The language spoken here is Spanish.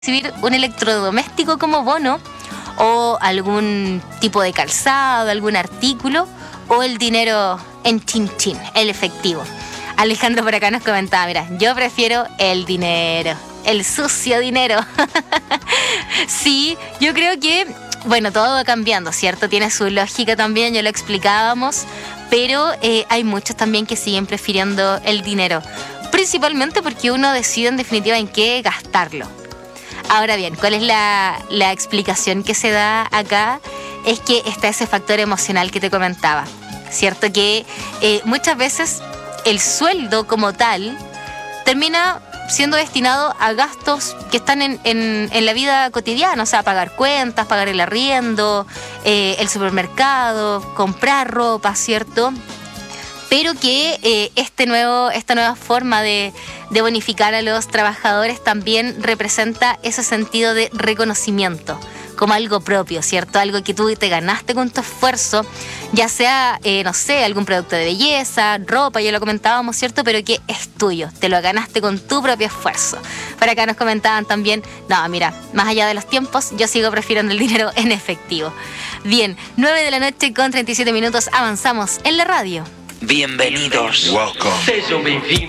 recibir un electrodoméstico como bono o algún tipo de calzado, algún artículo o el dinero en chin, el efectivo. Alejandro por acá nos comentaba, mira, yo prefiero el dinero, el sucio dinero. Sí, yo creo que, bueno, todo va cambiando, ¿cierto? Tiene su lógica también, ya lo explicábamos, pero hay muchos también que siguen prefiriendo el dinero, principalmente porque uno decide en definitiva en qué gastarlo. Ahora bien, ¿cuál es la explicación que se da acá? Es que está ese factor emocional que te comentaba, ¿cierto? Que muchas veces el sueldo como tal termina siendo destinado a gastos que están en la vida cotidiana, o sea, pagar cuentas, pagar el arriendo, el supermercado, comprar ropa, ¿cierto? Pero que esta nueva forma de bonificar a los trabajadores también representa ese sentido de reconocimiento como algo propio, ¿cierto? Algo que tú te ganaste con tu esfuerzo, ya sea, no sé, algún producto de belleza, ropa, ya lo comentábamos, ¿cierto? Pero que es tuyo, te lo ganaste con tu propio esfuerzo. Por acá nos comentaban también, no, mira, más allá de los tiempos, yo sigo prefiriendo el dinero en efectivo. Bien, 9:37 p.m, avanzamos en la radio. Bienvenidos. Welcome. Sejam bem-vindos.